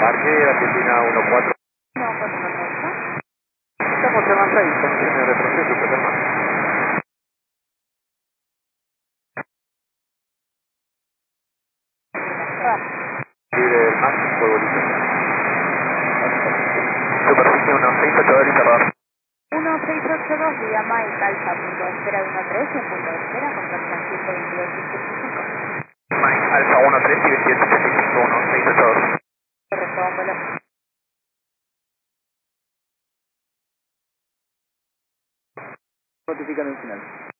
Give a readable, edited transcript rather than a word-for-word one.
Marque Argentina 14. No, con una cosa. Estamos en más 6, condiciones de retroceso totalmente. Libre del Max, fuego listo. Superficie 1682 y cerrar. 1682 vía Mike Alfa, punto de espera 13 en punto de espera, contacta 122.85. Mike Alfa 13 y 2885, 1682. Correcto, vuelo. Notifican el final.